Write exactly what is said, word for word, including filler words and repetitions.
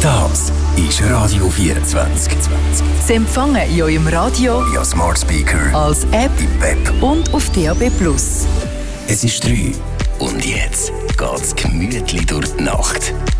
Das ist Radio vierundzwanzig. Sie empfangen in eurem Radio, via Smart Speaker, als App im Web und auf D A B Plus. Es ist drei. Und jetzt geht's gemütlich durch die Nacht.